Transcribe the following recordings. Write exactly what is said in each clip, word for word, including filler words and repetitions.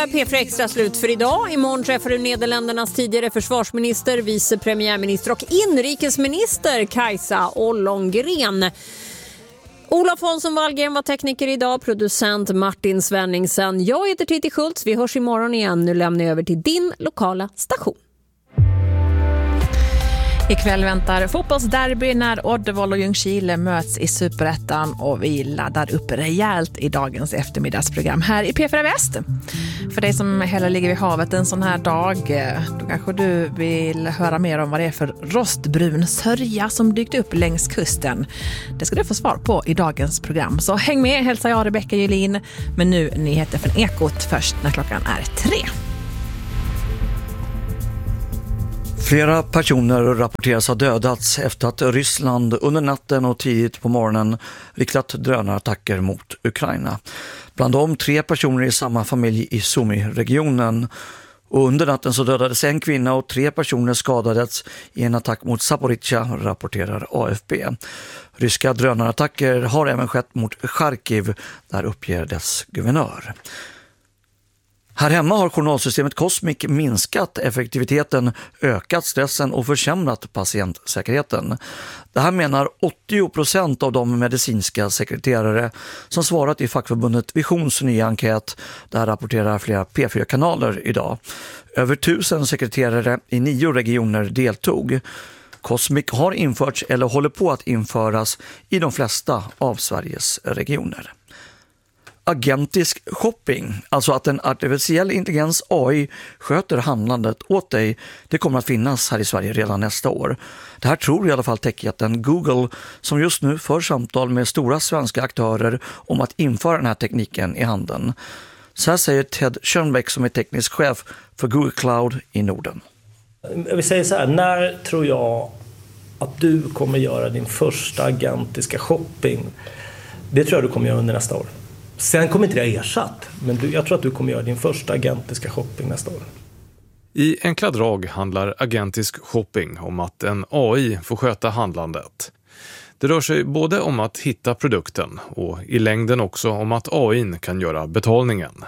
är P fyra Extra slut för idag. Imorgon träffar du Nederländernas tidigare försvarsminister, vice premiärminister och inrikesminister Kajsa Ollongren. Olof Hansson Wallgren var tekniker idag, producent Martin Svenningsen. Jag heter Titti Schultz, vi hörs imorgon igen. Nu lämnar jag över till din lokala station. Ikväll väntar fotbollsderby när Oddevall och Ljungskile möts i Superettan och vi laddar upp rejält i dagens eftermiddagsprogram här i P fyra Väst. För dig som hellre ligger vid havet en sån här dag, då kanske du vill höra mer om vad det är för rostbrun sörja som dykt upp längs kusten. Det ska du få svar på i dagens program. Så häng med, hälsar jag Rebecka Julin. Men nu nyheter från Ekot först när klockan är tre. Flera personer rapporteras ha dödats efter att Ryssland under natten och tidigt på morgonen riktat drönarattacker mot Ukraina. Bland dem tre personer i samma familj i Sumy-regionen. Och under natten så dödades en kvinna och tre personer skadades i en attack mot Zaporizjzja, rapporterar A F B. Ryska drönarattacker har även skett mot Charkiv, där uppger dess guvernör. Här hemma har journalsystemet Cosmic minskat effektiviteten, ökat stressen och försämrat patientsäkerheten. Det här menar åttio procent av de medicinska sekreterare som svarat i fackförbundet Visions nya enkät. Där rapporterar flera P fyra-kanaler idag. Över tusen sekreterare i nio regioner deltog. Cosmic har införts eller håller på att införas i de flesta av Sveriges regioner. Agentisk shopping, alltså att en artificiell intelligens A I sköter handlandet åt dig, det kommer att finnas här i Sverige redan nästa år. Det här tror i alla fall techjätten Google, som just nu för samtal med stora svenska aktörer om att införa den här tekniken i handeln. Så här säger Ted Schönbeck som är teknisk chef för Google Cloud i Norden. Jag vill säga så här, när tror jag att du kommer göra din första agentiska shopping? Det tror jag du kommer göra under nästa år. Sen kommer inte det ersatt, men du, jag tror att du kommer göra din första agentiska shopping nästa år. I enkla drag handlar agentisk shopping om att en A I får sköta handlandet. Det rör sig både om att hitta produkten och i längden också om att A I kan göra betalningen.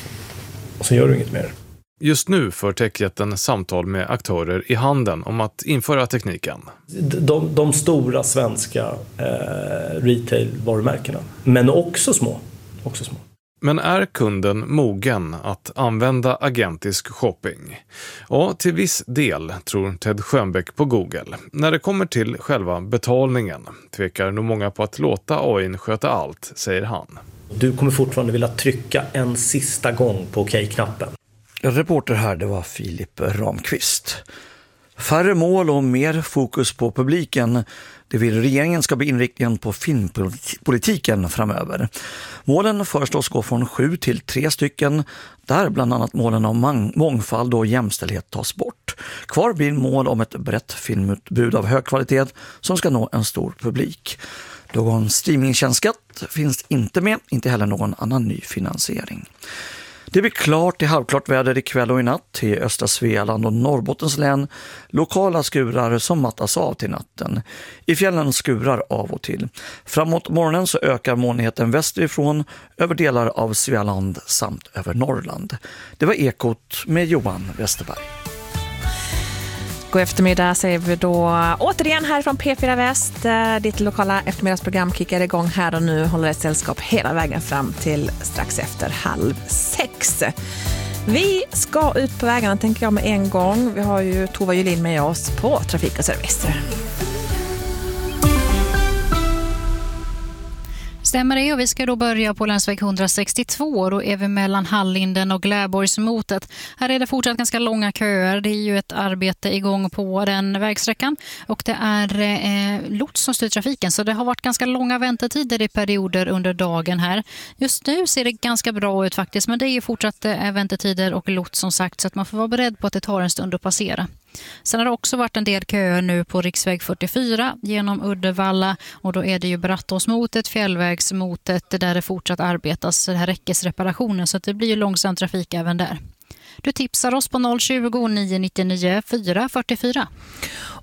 Och så gör du inget mer. Just nu för techjätten samtal med aktörer i handeln om att införa tekniken. De, de stora svenska eh, retail-varumärkena, men också små. Också små. Men är kunden mogen att använda agentisk shopping? Ja, till viss del tror Ted Schönbeck på Google. När det kommer till själva betalningen tvekar nog många på att låta A I sköta allt, säger han. Du kommer fortfarande vilja trycka en sista gång på okej-knappen. Reporter här, det var Filip Ramqvist. Färre mål och mer fokus på publiken. Det vill regeringen ska bli inriktningen på filmpolitiken framöver. Målen föreslås gå från sju till tre stycken, där bland annat målen om mångfald och jämställdhet tas bort. Kvar blir mål om ett brett filmutbud av hög kvalitet som ska nå en stor publik. Någon streamingtjänstskatt finns inte med, inte heller någon annan ny finansiering. Det blir klart till halvklart väder ikväll och i natt i östra Svealand och Norrbottens län. Lokala skurar som mattas av till natten. I fjällen skurar av och till. Framåt morgonen så ökar molnigheten västerifrån över delar av Svealand samt över Norrland. Det var Ekot med Johan Westerberg. God eftermiddag säger vi då återigen här från P fyra Väst. Ditt lokala eftermiddagsprogram kickar igång här och nu håller ett sällskap hela vägen fram till strax efter halv sex. Vi ska ut på vägarna tänker jag med en gång. Vi har ju Tova Julin med oss på Trafik och Service. Stämmer det, och vi ska då börja på länsväg hundrasextiotvå. Då är vi mellan Hallinden och Gläborgsmotet. Här är det fortsatt ganska långa köer. Det är ju ett arbete igång på den vägsträckan. Och det är eh, lots som styr trafiken. Så det har varit ganska långa väntetider i perioder under dagen här. Just nu ser det ganska bra ut faktiskt. Men det är ju fortsatt eh, väntetider och lots som sagt. Så att man får vara beredd på att det tar en stund att passera. Sen har det också varit en del köer nu på riksväg fyrtiofyra genom Uddevalla, och då är det ju Brattåsmotet, Fjällvägsmotet där det fortsatt arbetas det här räckesreparationen, så att det blir ju långsam trafik även där. Du tipsar oss på noll tjugo, nio nio nio, fyra fyra fyra.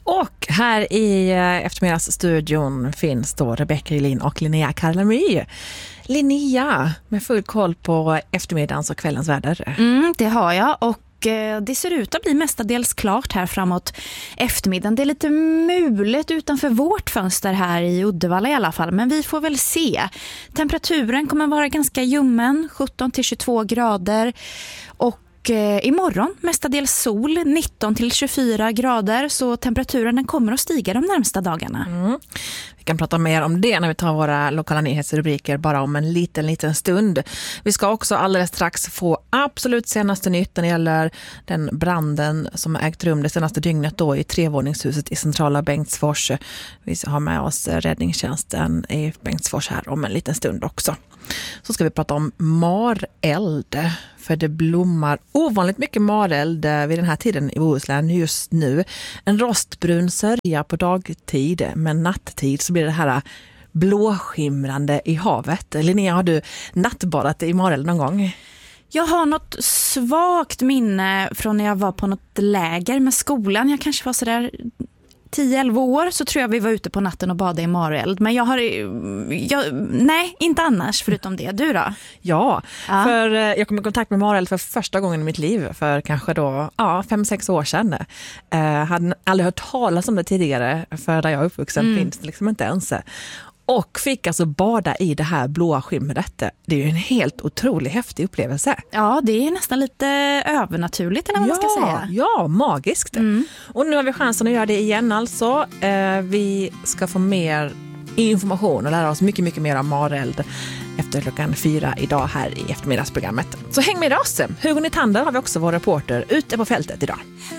Och här i eftermiddagsstudion finns då Rebecka Julin och Linnea Karlamy. Linnea, med full koll på eftermiddagens och kvällens väder. Mm, det har jag, och det ser ut att bli mestadels klart här framåt eftermiddagen. Det är lite mulet utanför vårt fönster här i Uddevalla i alla fall, men vi får väl se. Temperaturen kommer vara ganska ljummen, sjutton till tjugotvå grader, och imorgon mestadels sol, nitton till tjugofyra grader, så temperaturen den kommer att stiga de närmsta dagarna. Mm. Vi kan prata mer om det när vi tar våra lokala nyhetsrubriker bara om en liten, liten stund. Vi ska också alldeles strax få absolut senaste nytt när det gäller den branden som ägt rum det senaste dygnet då i trevåningshuset i centrala Bengtsfors. Vi har med oss räddningstjänsten i Bengtsfors här om en liten stund också. Så ska vi prata om mareld, för det blommar ovanligt mycket mareld vid den här tiden i Bohuslän just nu. En rostbrun sörja på dagtid, men natttid så blir det här blåskimrande i havet. Linnea, har du nattbadat i mareld någon gång? Jag har något svagt minne från när jag var på något läger med skolan. Jag kanske var sådär tio elva år, så tror jag vi var ute på natten och badade i mareld. Men jag har... Jag, nej, inte annars förutom det. Du då? Ja, ja. för jag kom i kontakt med mareld för första gången i mitt liv för kanske då ja, fem sex år sedan. Jag eh, hade aldrig hört talas om det tidigare, för där jag är uppvuxen mm. finns det liksom inte ens. Och fick alltså bada i det här blåa skimret. Det är ju en helt otroligt häftig upplevelse. Ja, det är nästan lite övernaturligt eller vad ja, man ska säga. Ja, magiskt. Mm. Och nu har vi chansen att göra det igen alltså. Eh, vi ska få mer information och lära oss mycket, mycket mer om mareld efter klockan fyra idag här i eftermiddagsprogrammet. Så häng med oss. Hugo Nytander har vi också vår reporter ute på fältet idag.